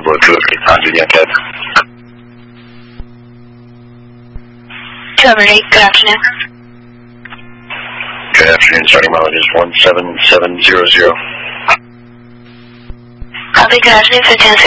Bravo 238 Yankee. Terminate, good afternoon. Good afternoon, starting mileage is 17700. Copy, good afternoon, 15